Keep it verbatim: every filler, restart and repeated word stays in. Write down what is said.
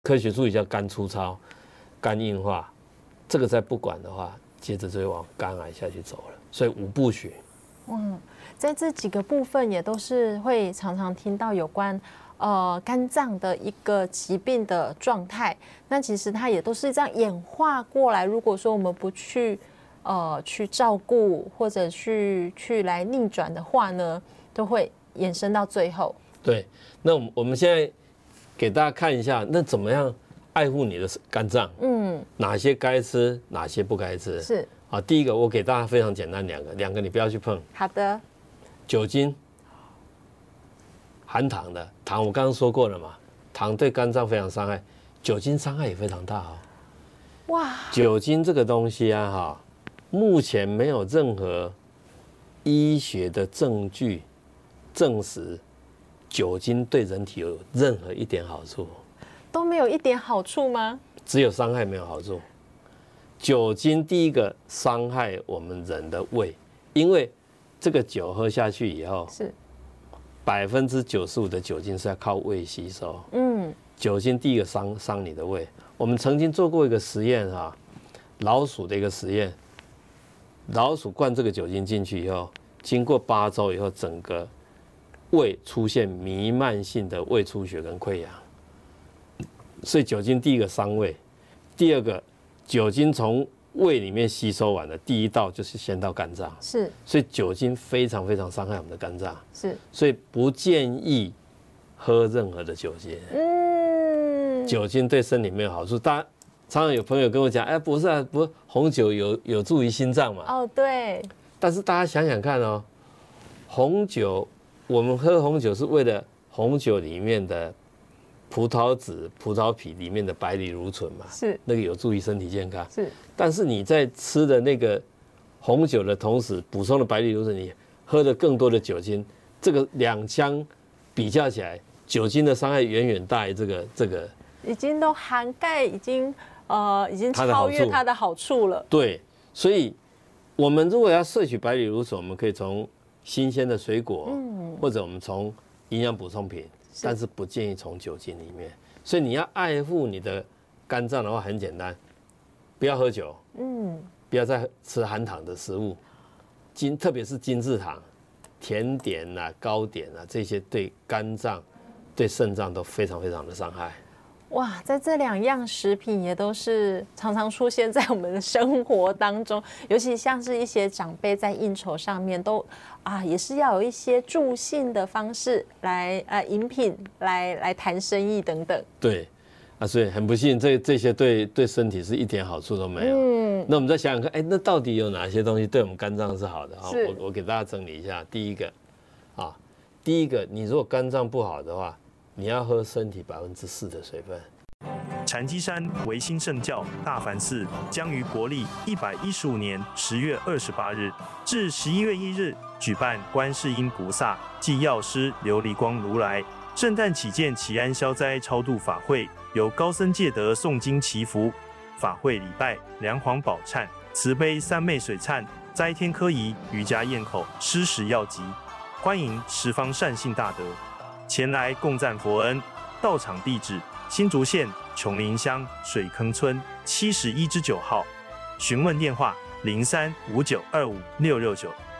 科学术语叫肝粗糙、肝硬化，这个再不管的话，接着就会往肝癌下去走了。所以五部曲。 嗯，在这几个部分也都是会常常听到有关呃肝脏的一个疾病的状态。那其实它也都是这样演化过来。如果说我们不去呃去照顾或者去去来逆转的话呢，都会延伸到最后。对， 那我们现在给大家看一下，那怎么样爱护你的肝脏？嗯，哪些该吃，哪些不该吃？ 是啊，第一个我给大家非常简单两个，两个你不要去碰。 好的。 酒精，含糖的糖，我刚刚说过了嘛，糖对肝脏非常伤害，酒精伤害也非常大哦。哇，酒精这个东西啊，哈，目前没有任何医学的证据证实酒精对人体有任何一点好处。 都没有一点好处吗？ 只有伤害没有好处。酒精第一个伤害我们人的胃，因为这个酒喝下去以后，是百分之九十五的酒精是要靠胃吸收。嗯，酒精第一个伤伤你的胃。我们曾经做过一个实验哈，老鼠的一个实验，老鼠灌这个酒精进去以后，经过八周以后，整个胃出现弥漫性的胃出血跟溃疡。所以酒精第一个伤胃，第二个酒精从胃里面吸收完了，第一道就是先到肝脏，是，所以酒精非常非常伤害我们的肝脏，是，所以不建议喝任何的酒精，嗯，酒精对身体没有好处。大家常常有朋友跟我讲，哎，不是啊，不是红酒有有助于心脏嘛？ 哦，对。 但是大家想想看哦，红酒，我们喝红酒是为了红酒里面的葡萄籽、葡萄皮里面的白藜芦醇嘛，是那个有助于身体健康。是，但是你在吃的那个红酒的同时，补充了白藜芦醇，你喝了更多的酒精，这个两相比较起来，酒精的伤害远远大于这个这个。 已经都涵盖，已经呃已经超越它的好处了。 对，所以我们如果要摄取白藜芦醇，我们可以从新鲜的水果，嗯，或者我们从营养补充品。但是不建议从酒精里面，所以你要爱护你的肝脏的话，很简单，不要喝酒，嗯，不要再吃含糖的食物，精特别是精制糖、甜点啊、糕点啊这些，对肝脏、对肾脏都非常非常的伤害。 哇，在这两样食品也都是常常出现在我们的生活当中，尤其像是一些长辈在应酬上面都啊，也是要有一些助兴的方式来呃饮品来来谈生意等等。 对，啊，所以很不幸，这这些对对身体是一点好处都没有。嗯，那我们再想想看，哎，那到底有哪些东西对我们肝脏是好的？啊，我我给大家整理一下。第一个，啊，第一个，你如果肝脏不好的话，你要喝身体百分之四的水分。 禅机山维新圣教大梵寺将于国历一百一十五年十月二十八日至十一月一日举办观世音菩萨暨药师琉璃光如来圣诞祈见祈安消灾超度法会，由高僧戒德诵经祈福，法会礼拜梁皇宝忏、慈悲三昧水忏、斋天科仪、瑜伽咽口、施食药集，欢迎十方善信大德前来共赞佛恩。到场地址：新竹县琼林乡水坑村七十一之九号，询问电话：零三五九二五六六九。